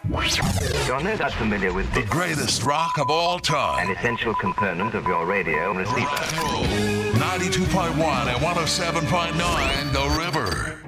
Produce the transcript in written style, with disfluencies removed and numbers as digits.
You're no doubt familiar with The this, greatest rock of all an time. essential component of your radio receiver. Rock and roll. 92.1 and 107.9 The River.